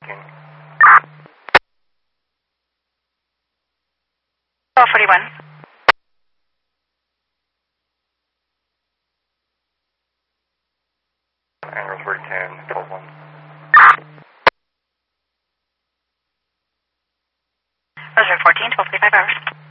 41. Angle 310, 12 1. Roger 14, 12:45 hours.